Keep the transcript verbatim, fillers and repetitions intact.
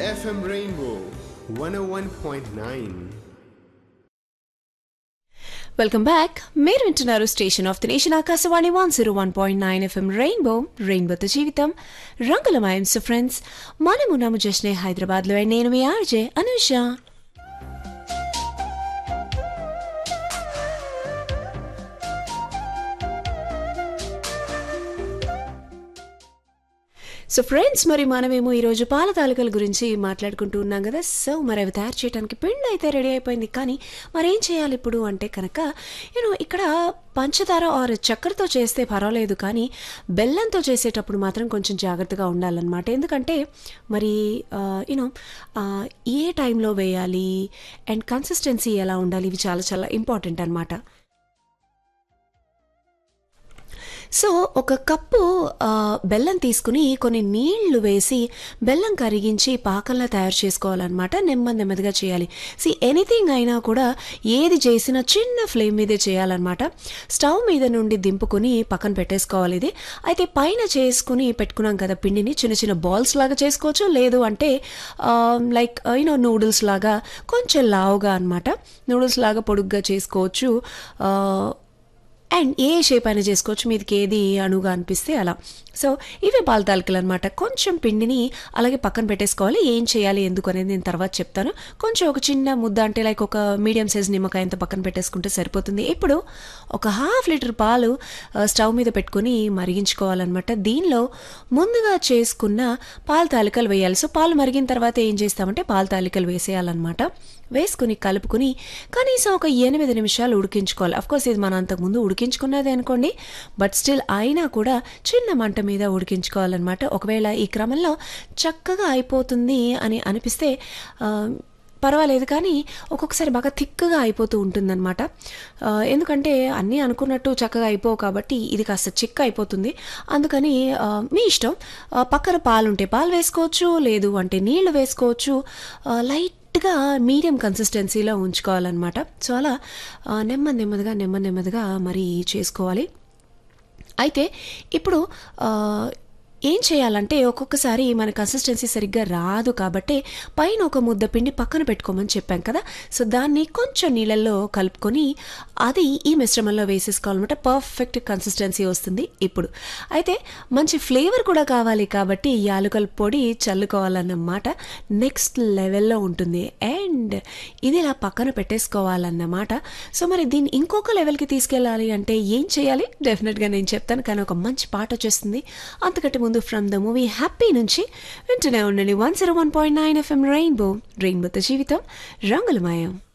F M Rainbow one oh one point nine. Welcome back. మీరు వింటున్నారు station of the nation Akashvani one zero one point nine FM rainbow రెయిన్బోతో జీవితం రంగులమయం. So friends, మనము నమ్ము జస్నే హైదరాబాద్లో. నేను మీ ఆర్జే అనూష. సో ఫ్రెండ్స్, మరి మనమేమో ఈరోజు పాల తాలికల గురించి మాట్లాడుకుంటూ ఉన్నాం కదా. సో మరి అవి తయారు చేయడానికి పిండి అయితే రెడీ అయిపోయింది. కానీ మరి ఏం చేయాలి ఇప్పుడు అంటే కనుక, యూనో ఇక్కడ పంచదార ఆర్ చక్కెరతో చేస్తే పర్వాలేదు, కానీ బెల్లంతో చేసేటప్పుడు మాత్రం కొంచెం జాగ్రత్తగా ఉండాలన్నమాట. ఎందుకంటే మరి యూనో ఏ టైంలో వేయాలి అండ్ కన్సిస్టెన్సీ ఎలా ఉండాలి, ఇవి చాలా చాలా ఇంపార్టెంట్ అనమాట. సో ఒక కప్పు బెల్లం తీసుకుని కొన్ని నీళ్లు వేసి బెల్లం కరిగించి పాకంలా తయారు చేసుకోవాలన్నమాట. నెమ్మది నెమ్మదిగా చేయాలి. సి ఎనీథింగ్ అయినా కూడా ఏది చేసినా చిన్న ఫ్లేమ్ మీదే చేయాలన్నమాట. స్టవ్ మీద నుండి దింపుకొని పక్కన పెట్టేసుకోవాలి. ఇది అయితే పైన చేసుకుని పెట్టుకున్నాం కదా పిండిని, చిన్న చిన్న బాల్స్ లాగా చేసుకోవచ్చు, లేదు అంటే లైక్ యూనో నూడిల్స్ లాగా కొంచెం లావుగా అనమాట, నూడిల్స్ లాగా పొడుగ్గా చేసుకోవచ్చు. అండ్ ఏ షేప్ అయినా చేసుకోవచ్చు, మీదకి ఏది అణుగా అనిపిస్తే అలా. సో ఇవే పాల తాలికలు అనమాట. కొంచెం పిండిని అలాగే పక్కన పెట్టేసుకోవాలి. ఏం చేయాలి ఎందుకు అనేది నేను తర్వాత చెప్తాను. కొంచెం ఒక చిన్న ముద్ద అంటే లైక్ ఒక మీడియం సైజ్ నిమ్మకాయంత పక్కన పెట్టేసుకుంటే సరిపోతుంది. ఇప్పుడు ఒక హాఫ్ లీటర్ పాలు స్టవ్ మీద పెట్టుకుని మరిగించుకోవాలన్నమాట. దీనిలో ముందుగా చేసుకున్న పాల తాలికలు వేయాలి. సో పాలు మరిగిన తర్వాత ఏం చేస్తామంటే పాల తాలికలు వేసేయాలన్నమాట. వేసుకుని కలుపుకుని కనీసం ఒక ఎనిమిది నిమిషాలు ఉడికించుకోవాలి. అఫ్కోర్స్ ఇది మనం అంతకుముందు ఉడికించుకున్నది అనుకోండి, బట్ స్టిల్ అయినా కూడా చిన్న మంట మీద ఉడికించుకోవాలన్నమాట. ఒకవేళ ఈ క్రమంలో చక్కగా అయిపోతుంది అని అనిపిస్తే పర్వాలేదు, కానీ ఒక్కొక్కసారి బాగా థిక్గా అయిపోతూ ఉంటుందన్నమాట. ఎందుకంటే అన్నీ అనుకున్నట్టు చక్కగా అయిపోవు కాబట్టి ఇది కాస్త చిక్క అయిపోతుంది. అందుకని మీ ఇష్టం. పక్కన పాలు ఉంటే పాలు వేసుకోవచ్చు, లేదు అంటే నీళ్లు వేసుకోవచ్చు. లైట్ గా మీడియం కన్సిస్టెన్సీలో ఉంచుకోవాలన్నమాట. సో అలా నెమ్మది నెమ్మదిగా నెమ్మది నెమ్మదిగా మరి చేసుకోవాలి. అయితే ఇప్పుడు ఏం చేయాలంటే ఒక్కొక్కసారి మన కన్సిస్టెన్సీ సరిగ్గా రాదు కాబట్టి పైన ఒక ముద్ద పిండి పక్కన పెట్టుకోమని చెప్పాం కదా. సో దాన్ని కొంచెం నీళ్ళల్లో కలుపుకొని అది ఈ మిశ్రమంలో వేసేసుకోవాలన్నమాట. పర్ఫెక్ట్ కన్సిస్టెన్సీ వస్తుంది. ఇప్పుడు అయితే మంచి ఫ్లేవర్ కూడా కావాలి కాబట్టి యాలకుల పొడి చల్లుకోవాలన్నమాట. నెక్స్ట్ లెవెల్లో ఉంటుంది. అండ్ ఇది ఇలా పక్కన పెట్టేసుకోవాలన్నమాట. సో మరి దీన్ని ఇంకొక లెవెల్కి తీసుకెళ్ళాలి అంటే ఏం చేయాలి డెఫినెట్గా నేను చెప్తాను, కానీ ఒక మంచి పాట వచ్చేస్తుంది. అంతకంటే ముందు ఫ్రమ్ ద మూవీ హ్యాపీ నుంచి వింటూనే ఉండండి one zero one point nine FM rainbow రెయిన్బోతో జీవితం రంగులమయం.